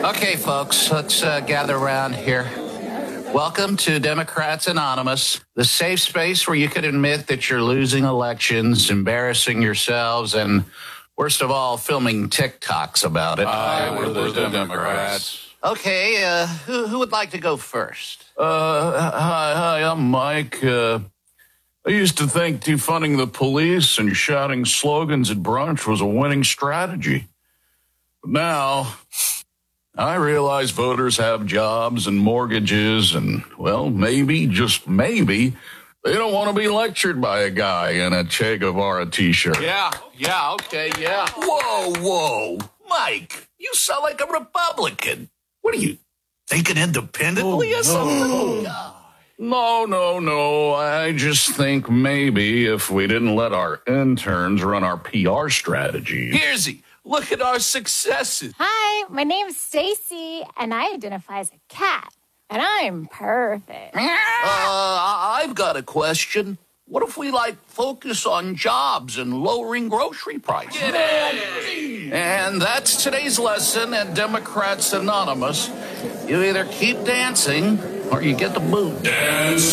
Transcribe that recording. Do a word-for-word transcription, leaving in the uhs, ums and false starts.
Okay, folks, let's uh, gather around here. Welcome to Democrats Anonymous, the safe space where you can admit that you're losing elections, embarrassing yourselves, and worst of all, filming TikToks about it. Aye, we're the Democrats. Okay, uh, who, who would like to go first? Uh, hi, hi, I'm Mike. Uh, I used to think defunding the police and shouting slogans at brunch was a winning strategy. But now, I realize voters have jobs and mortgages and, well, maybe, just maybe, they don't want to be lectured by a guy in a Che Guevara t-shirt. Yeah, yeah, okay, yeah. Whoa, whoa. Mike, you sound like a Republican. What are you, thinking independently Oh, or something? no. No, no, no. I just think maybe if we didn't let our interns run our P R strategy. Here's he. Look at our successes. Hi, my name's Stacy, and I identify as a cat, and I'm perfect. Uh, I've got a question. What if we, like, focus on jobs and lowering grocery prices? And that's today's lesson at Democrats Anonymous. You either keep dancing or you get the boot. Dance.